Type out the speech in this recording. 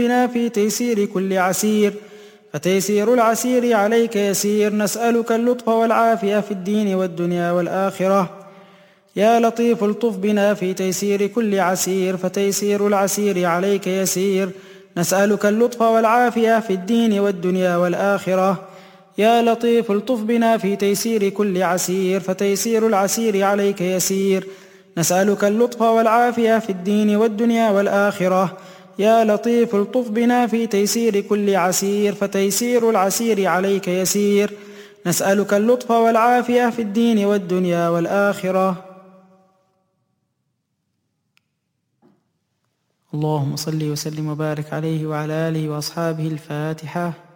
بنا في تيسير كل عسير، فتيسير العسير عليك يسير. نسألك اللطف والعافية في الدين والدنيا والآخرة. يا لطيف الطف بنا في تيسير كل عسير، فتيسير العسير عليك يسير. نسألك اللطف والعافية في الدين والدنيا والآخرة. يا لطيف الطف بنا في تيسير كل عسير، فتيسير العسير عليك يسير. نسألك اللطف والعافية في الدين والدنيا والآخرة. يا لطيف الطف بنا في تيسير كل عسير، فتيسير العسير عليك يسير. نسألك اللطف والعافية في الدين والدنيا والآخرة. اللهم صل وسلم وبارك عليه وعلى آله وأصحابه. الفاتحة.